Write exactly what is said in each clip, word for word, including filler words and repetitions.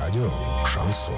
Радио «Шансон».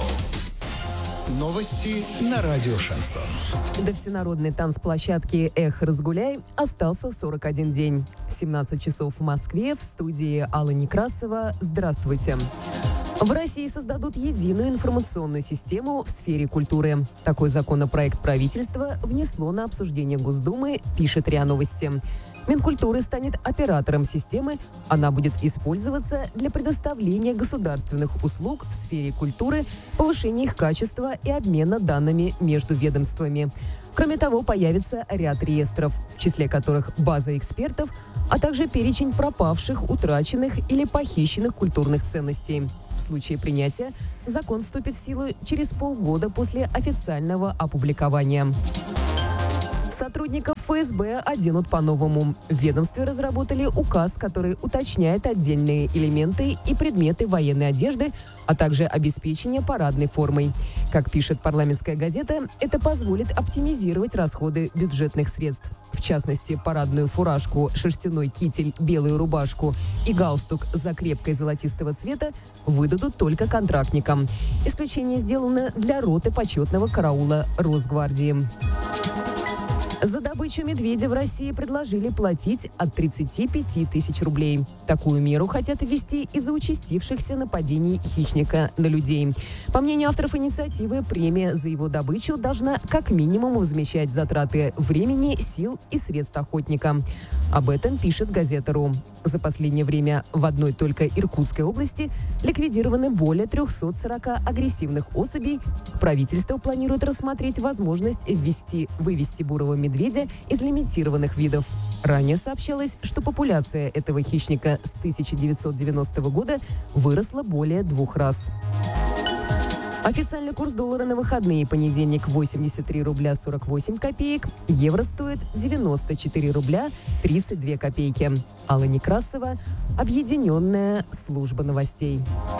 Новости на радио «Шансон». До всенародной танцплощадки «Эх, разгуляй» остался сорок один день. семнадцать часов в Москве, в студии Алла Некрасова. Здравствуйте. В России создадут единую информационную систему в сфере культуры. Такой законопроект правительства внесло на обсуждение Госдумы, пишет РИА Новости. Минкультуры станет оператором системы. Она будет использоваться для предоставления государственных услуг в сфере культуры, повышения их качества и обмена данными между ведомствами. Кроме того, появится ряд реестров, в числе которых база экспертов, а также перечень пропавших, утраченных или похищенных культурных ценностей. В случае принятия закон вступит в силу через полгода после официального опубликования. Сотрудников ФСБ оденут по-новому. В ведомстве разработали указ, который уточняет отдельные элементы и предметы военной одежды, а также обеспечение парадной формой. Как пишет парламентская газета, это позволит оптимизировать расходы бюджетных средств. В частности, парадную фуражку, шерстяной китель, белую рубашку и галстук закрепкой золотистого цвета выдадут только контрактникам. Исключение сделано для роты почетного караула Росгвардии. За добычу медведя в России предложили платить от тридцати пяти тысяч рублей. Такую меру хотят ввести из-за участившихся нападений хищника на людей. По мнению авторов инициативы, премия за его добычу должна как минимум возмещать затраты времени, сил и средств охотника. Об этом пишет газета «Ру». За последнее время в одной только Иркутской области ликвидированы более трехсот сорока агрессивных особей. Правительство планирует рассмотреть возможность ввести, вывести бурого медведя из лимитированных видов. Ранее сообщалось, что популяция этого хищника с тысяча девятьсот девяностого года выросла более двух раз. Официальный курс доллара на выходные: понедельник восемьдесят три рубля сорок восемь копеек, евро стоит девяносто четыре рубля тридцать две копейки. Алла Некрасова, Объединенная служба новостей.